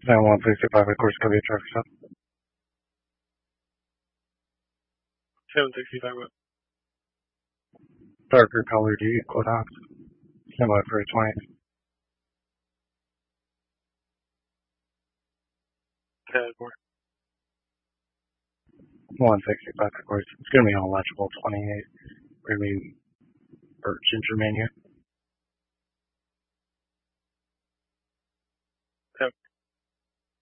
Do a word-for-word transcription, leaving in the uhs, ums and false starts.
San one sixty-five, of course, could be a traffic stop. seven sixty-five what? Darker colored Equinox. Stand by for a twenty. ten four. one sixty-five, of course. It's going to be on legible twenty-eight. We're going to be or ginger mania.